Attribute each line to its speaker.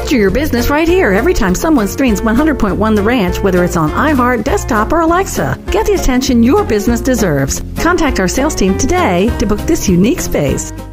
Speaker 1: Feature your business right here every time someone streams 100.1 The Ranch, whether it's on iHeart, desktop, or Alexa. Get the attention your business deserves. Contact our sales team today to book this unique space.